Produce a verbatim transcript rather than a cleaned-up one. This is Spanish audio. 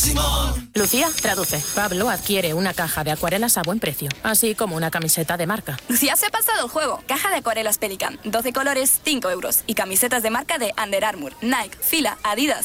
Lucía, traduce. Pablo adquiere una caja de acuarelas a buen precio, así como una camiseta de marca. Lucía se ha pasado el juego. Caja de acuarelas Pelican, doce colores, cinco euros. Y camisetas de marca de Under Armour, Nike, Fila, Adidas.